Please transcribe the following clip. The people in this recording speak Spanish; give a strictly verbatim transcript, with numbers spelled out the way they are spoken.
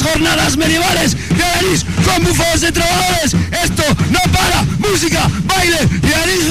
jornadas medievales de Arís con bufos de trovadores. Esto no para, música, baile y Arís